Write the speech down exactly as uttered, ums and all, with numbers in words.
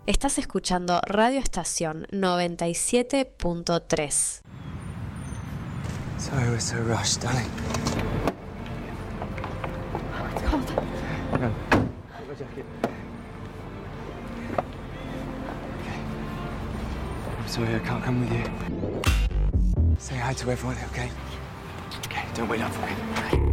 Estás escuchando Radio Estación noventa y siete punto tres. Sorry we're so rushed, darling. Oh, it's cold. Hang on. Get my jacket. Okay. I'm sorry I can't come with you. Say hi to everyone, okay? Okay, don't wait up for me.